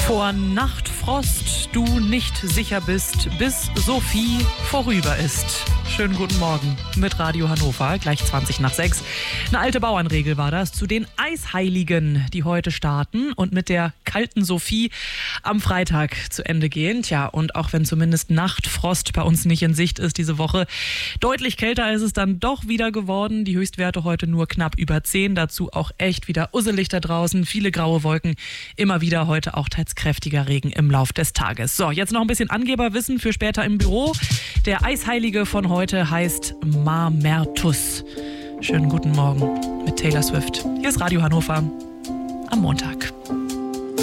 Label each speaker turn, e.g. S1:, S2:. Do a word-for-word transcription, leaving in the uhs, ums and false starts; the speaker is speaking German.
S1: Vor Nachtfrost du nicht sicher bist, bis Sophie vorüber ist. Schönen guten Morgen mit Radio Hannover, gleich zwanzig nach sechs. Eine alte Bauernregel war das zu den Eisheiligen, die heute starten und mit der kalten Sophie am Freitag zu Ende gehen. Tja, und auch wenn zumindest Nachtfrost bei uns nicht in Sicht ist diese Woche, deutlich kälter ist es dann doch wieder geworden. Die Höchstwerte heute nur knapp über zehn, dazu auch echt wieder usselig da draußen, viele graue Wolken, immer wieder heute auch teils kräftiger Regen im Lauf des Tages. So, jetzt noch ein bisschen Angeberwissen für später im Büro. Der Eisheilige von heute heißt Mamertus. Schönen guten Morgen mit Taylor Swift. Hier ist Radio Hannover am Montag.